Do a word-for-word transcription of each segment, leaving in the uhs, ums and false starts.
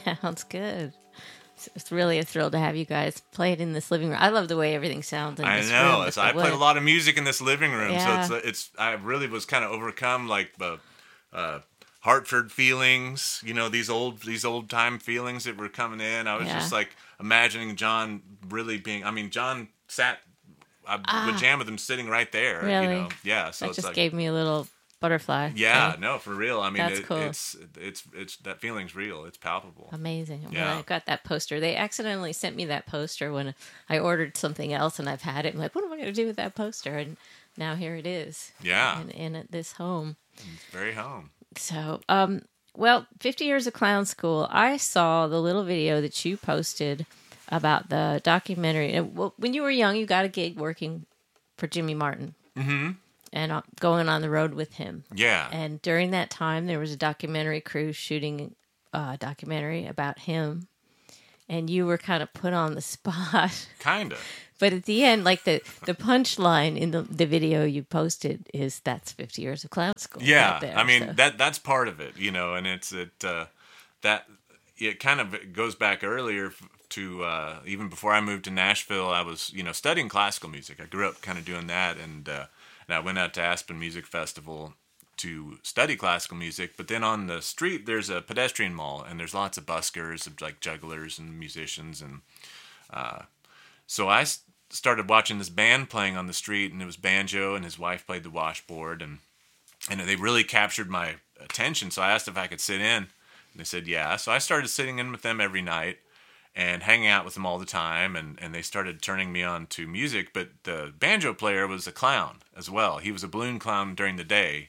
Sounds good. It's it's really a thrill to have you guys play it in this living room. I love the way everything sounds in I this know. room. So I played a lot of music in this living room, Yeah. so it's it's. I really was kind of overcome, like the uh, Hartford feelings. You know, these old these old time feelings that were coming in. I was Yeah. just like imagining John really being. I mean, John sat. I Ah. would jam with him sitting right there. Really? You know? Yeah. So That it's just like. gave me a little butterfly. Yeah, thing. no, for real. I mean, That's it, cool. it's it's it's that feeling's real. It's palpable. Amazing. Yeah. Well, I got that poster. They accidentally sent me that poster when I ordered something else, and I've had it. I'm like, what am I going to do with that poster? And now here it is. Yeah. In, in at this home. It's very home. So, um, well, fifty Years of Clown School. I saw the little video that you posted about the documentary. And, well, when you were young, you got a gig working for Jimmy Martin. Mm-hmm. And uh, going on the road with him. Yeah. And during that time, there was a documentary crew shooting a documentary about him. And you were kind of put on the spot. Kinda. But at the end, like the, the punchline in the, the video you posted is that's fifty Years of Clown School. Yeah. right there, I mean, so. that that's part of it, you know, and it's it uh, that it kind of goes back earlier f- to uh, even before I moved to Nashville. I was, you know, studying classical music. I grew up kind of doing that, and uh, and I went out to Aspen Music Festival to study classical music. But then on the street, there's a pedestrian mall, and there's lots of buskers, like jugglers and musicians, and uh, so I s- started watching this band playing on the street, and it was banjo, and his wife played the washboard, and and they really captured my attention. So I asked if I could sit in, and they said yeah. So I started sitting in with them every night and hanging out with them all the time, and, and they started turning me on to music. But the banjo player was a clown as well. He was a balloon clown during the day.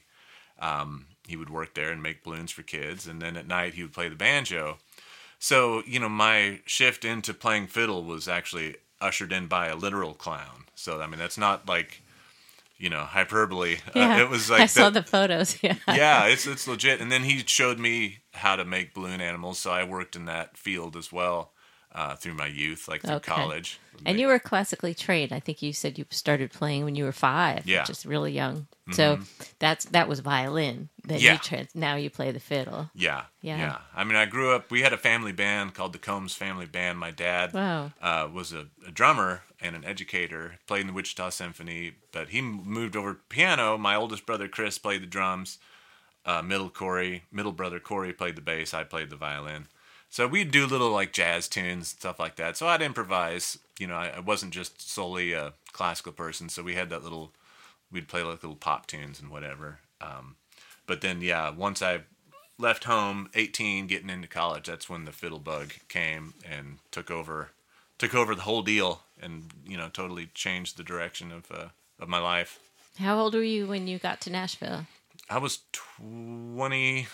Um, he would work there and make balloons for kids, and then at night he would play the banjo. So, you know, my shift into playing fiddle was actually ushered in by a literal clown. So, I mean, that's not like, you know, hyperbole. Yeah, Uh, it was like I saw the- the photos. Yeah. yeah, it's it's legit. And then he showed me how to make balloon animals, so I worked in that field as well uh, through my youth, like through Okay. college. And you were classically trained. I think you said you started playing when you were five, Yeah. which is really young. So that's that was violin. Then Yeah. you trans- now you play the fiddle. Yeah, Yeah. yeah, I mean, I grew up. We had a family band called the Combs Family Band. My dad Wow. uh, was a, a drummer and an educator. Played in the Wichita Symphony, but he moved over to piano. My oldest brother Chris played the drums. Uh, middle Corey, middle brother Corey played the bass. I played the violin. So we'd do little like jazz tunes, stuff like that. So I'd improvise. You know, I, I wasn't just solely a classical person. So we had that little. We'd play like little pop tunes and whatever. Um, but then, yeah, once I left home, eighteen, getting into college, that's when the fiddle bug came and took over, took over the whole deal, and you know, totally changed the direction of uh, of my life. How old were you when you got to Nashville? I was twenty-five,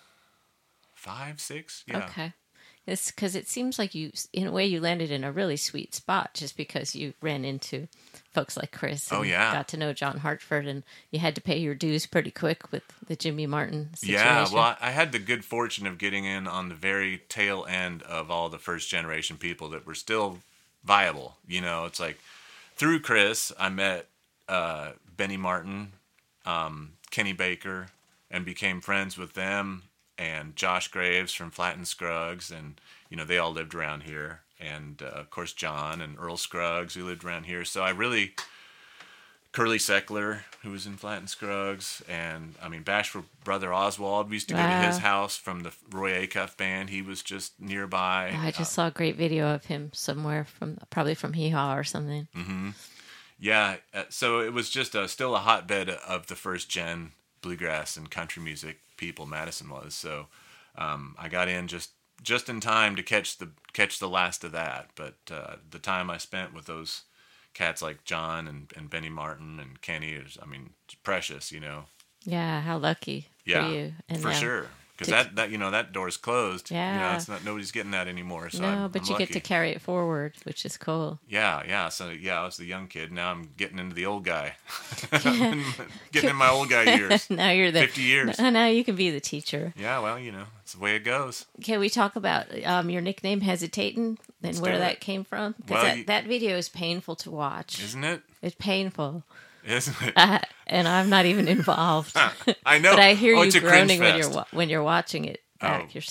six. Yeah. Okay. It's because it seems like you, in a way, you landed in a really sweet spot just because you ran into folks like Chris. And Oh, yeah. got to know John Hartford, and you had to pay your dues pretty quick with the Jimmy Martin situation. Yeah, well, I I had the good fortune of getting in on the very tail end of all the first generation people that were still viable. You know, it's like through Chris, I met uh, Benny Martin, um, Kenny Baker, and became friends with them, and Josh Graves from Flatten Scruggs, and you know, they all lived around here, and uh, of course John and Earl Scruggs, who lived around here. So I really. Curly Seckler, who was in Flatten Scruggs, and I mean Bashful Brother Oswald. We used to go Wow. to his house from the Roy Acuff band. He was just nearby. I just saw a great video of him somewhere from probably from Hee Haw or something. Uh, yeah, uh, so it was just a, still a hotbed of the first gen bluegrass and country music people. Madison was so. Um, I got in just just in time to catch the catch the last of that. But uh, the time I spent with those cats like John and, and Benny Martin and Kenny is, I mean, it's precious, you know. Yeah, how lucky Yeah, for you. And for now- sure. Because to- that, that, you know, that door's closed. You know, Yeah. it's not, nobody's getting that anymore. So No, I'm, but I'm you lucky. get to carry it forward, which is cool. Yeah, yeah. So, yeah, I was the young kid. Now I'm getting into the old guy. Getting in my old guy years. Now you're the fifty years. N- Now you can be the teacher. Yeah, well, you know, it's the way it goes. Can we talk about um, your nickname, Hesitatin', and where do it. that came from? Because Well, that, you- that video is painful to watch. Isn't it? It's painful. Isn't it? Uh, and I'm not even involved. I know. But I hear Oh, you it's a cringe groaning when you're fest. wa- when you're watching it back Oh. yourself.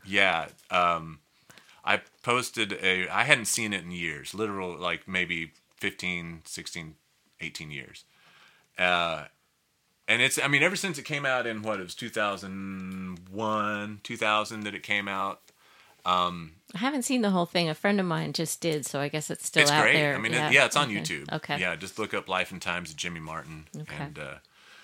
Yeah. Um, I posted a. I hadn't seen it in years. Literal, like maybe fifteen, sixteen, eighteen years. Uh, and it's. I mean, ever since it came out in what it was two thousand one, two thousand that it came out. Um, I haven't seen the whole thing. A friend of mine just did, so I guess it's still it's out great. there. I mean, yeah, it, yeah it's on okay. YouTube. Okay. Yeah, just look up Life and Times of Jimmy Martin. Okay. And uh,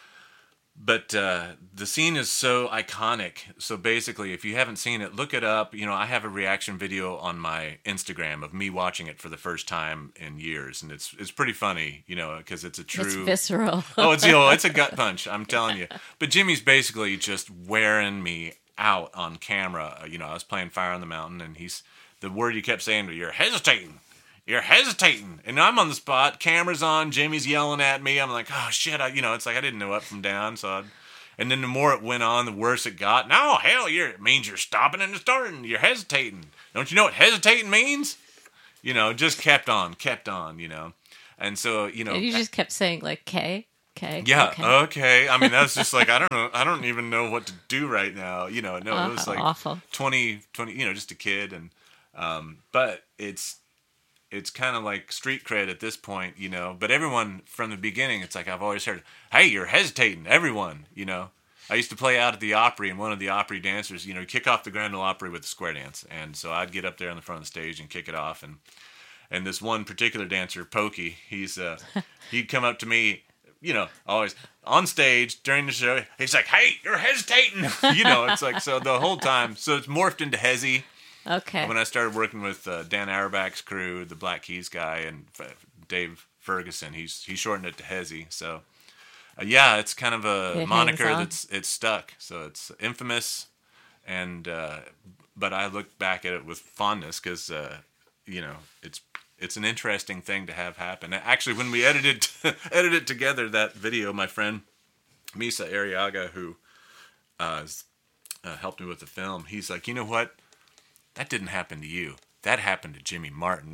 but uh, the scene is so iconic. So basically, if you haven't seen it, look it up. You know, I have a reaction video on my Instagram of me watching it for the first time in years, and it's it's pretty funny. You know, because it's a true. It's visceral. oh, it's you know, it's a gut punch. I'm telling you. But Jimmy's basically just wearing me out on camera. You know, I was playing Fire on the Mountain, and he's the word he kept saying to me, "You're hesitating. You're hesitating." And I'm on the spot, cameras on, Jimmy's yelling at me. I'm like, oh shit, I, you know, it's like I didn't know up from down. So, I'd, and then the more it went on, the worse it got. No, hell, you're, it means you're stopping and starting. You're hesitating. Don't you know what hesitating means? You know, just kept on, kept on. You know, and so you know, And you just kept saying like K, K. yeah, okay. okay. I mean, that's just like I don't know. I don't even know what to do right now. You know, no, Oh, it was like awful. twenty, twenty. You know, just a kid, and um, but it's. It's kind of like street cred at this point, you know. But everyone from the beginning, it's like I've always heard, "Hey, you're hesitating." Everyone, you know. I used to play out at the Opry, and one of the Opry dancers, you know, kick off the Grand Ole Opry with the square dance, and so I'd get up there on the front of the stage and kick it off, and and this one particular dancer, Pokey, he's uh, he'd come up to me, you know, always on stage during the show. He's like, "Hey, you're hesitating," you know. It's like so the whole time. So it's morphed into Hezzy. Okay. When I started working with uh, Dan Auerbach's crew, the Black Keys guy, and F- Dave Ferguson, he's he shortened it to Hezzy. So, uh, yeah, it's kind of a It moniker hangs on. that's it's stuck. So it's infamous, and uh, but I look back at it with fondness because uh, you know it's it's an interesting thing to have happen. Actually, when we edited edited together that video, my friend Misa Arriaga, who uh, uh, helped me with the film, he's like, you know what? That didn't happen to you. That happened to Jimmy Martin.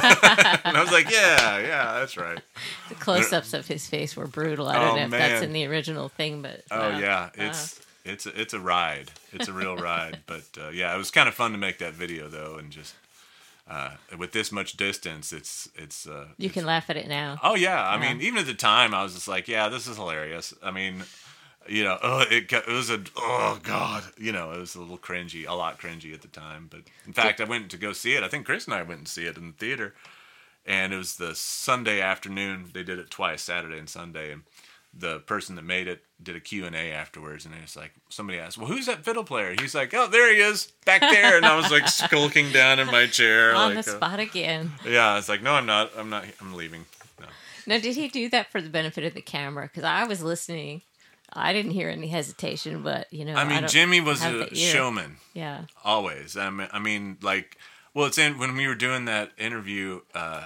And I was like, yeah, yeah, that's right. The close-ups of his face were brutal. I don't Oh, know if man. that's in the original thing, but Oh wow. yeah, it's it's a, it's a ride. It's a real ride. But uh, yeah, it was kind of fun to make that video though, and just uh, with this much distance, it's it's. Uh, You it's, can laugh at it now. Oh yeah, I Yeah. mean, even at the time, I was just like, yeah, this is hilarious. I mean, you know, oh, it got- it was a oh god, you know, it was a little cringy, a lot cringy at the time. But in fact, I went to go see it. I think Chris and I went and see it in the theater, and it was the Sunday afternoon. They did it twice, Saturday and Sunday, and the person that made it did a Q and A afterwards, and it's like somebody asked, "Well, who's that fiddle player?" He's like, "Oh, there he is, back there," and I was like skulking down in my chair, On like, the uh, spot again. yeah, it's like, no, I'm not, I'm not, I'm leaving. No. Now, did he do that for the benefit of the camera? Because I was listening. I didn't hear any hesitation, but, you know. I mean, don't Jimmy was have a the ear. showman. Yeah. Always. I mean, I mean, like, well, it's in when we were doing that interview. Uh,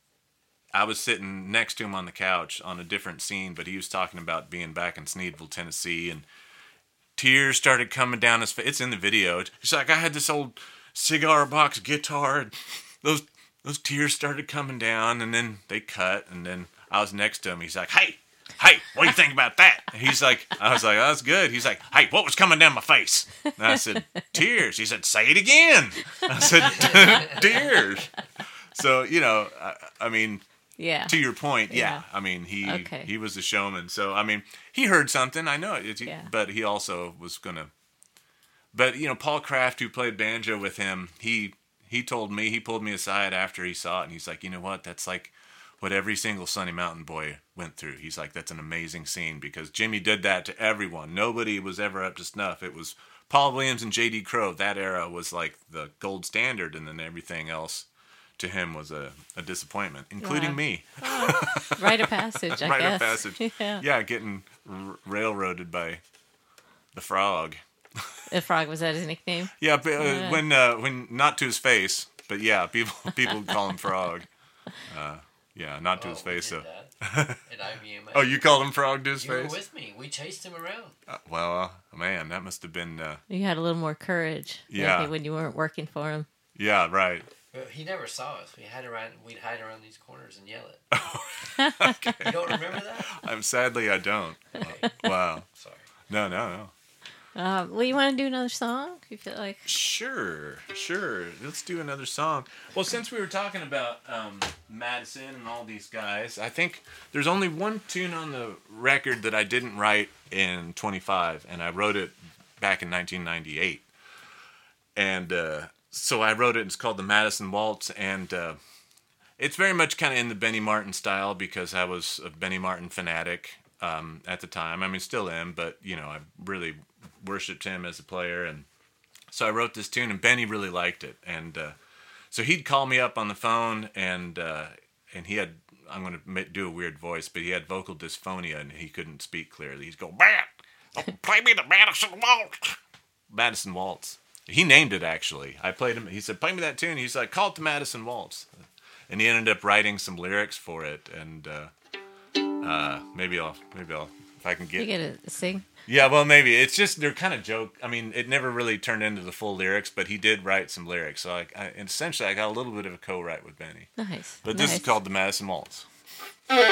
I was sitting next to him on the couch on a different scene, but he was talking about being back in Sneedville, Tennessee, and tears started coming down his face. It's in the video. He's like, I had this old cigar box guitar, and those those tears started coming down, and then they cut, and then I was next to him. He's like, hey. Hey, what do you think about that? And he's like, I was like, oh, that's good. He's like, hey, what was coming down my face? And I said, tears. He said, say it again. I said, tears. So, you know, I, I mean, Yeah. to your point, yeah. Yeah. I mean, he Okay. he was a showman. So, I mean, he heard something. I know it. Yeah. But he also was going to. But, you know, Paul Kraft, who played banjo with him, he he told me, he pulled me aside after he saw it, and he's like, you know what? That's like what every single Sunny Mountain boy went through. He's like, that's an amazing scene because Jimmy did that to everyone. Nobody was ever up to snuff. It was Paul Williams and J D Crowe. That era was like the gold standard, and then everything else to him was a, a disappointment, including Wow. me. Rite of passage, I Rite guess. of passage. yeah. Yeah, getting r- railroaded by the frog. The frog, was that his nickname? Yeah, but, uh, Yeah. when uh, when not to his face, but yeah, people people call him frog. Uh, yeah, not to Oh, his we face. did So. that at I B M A. Oh, you called him frog to his You were face? with me. We chased him around. Uh, well, uh, man, that must have been. Uh, You had a little more courage. Yeah. maybe, when you weren't working for him. yeah, right. But he never saw us. We had around. We'd hide around these corners and yell it. You don't remember that? I'm sadly I don't. Okay. Wow. Sorry. No, no, no. Uh, well, you want to do another song? You feel like Sure, sure. Let's do another song. Well, since we were talking about um, Madison and all these guys, I think there's only one tune on the record that I didn't write in twenty-five, and I wrote it back in nineteen ninety-eight. And uh, so I wrote it, and it's called the Madison Waltz, and uh, it's very much kind of in the Benny Martin style because I was a Benny Martin fanatic um, at the time. I mean, still am, but, you know, I really worshipped him as a player, and so I wrote this tune, and Benny really liked it, and uh, so he'd call me up on the phone, and uh, and he had, I'm going to do a weird voice, but he had vocal dysphonia, and he couldn't speak clearly. He'd go, "Man, play me the Madison Waltz." Madison Waltz. He named it, actually. I played him, he said, "Play me that tune." He's like, "Call it the Madison Waltz." And he ended up writing some lyrics for it, and uh, uh, maybe I'll, maybe I'll, if I can get... you get to sing. Yeah, well, maybe. It's just, they're kind of joke. I mean, it never really turned into the full lyrics, but he did write some lyrics. So, I, I essentially, I got a little bit of a co-write with Benny. Nice. But this nice. is called the Madison Waltz.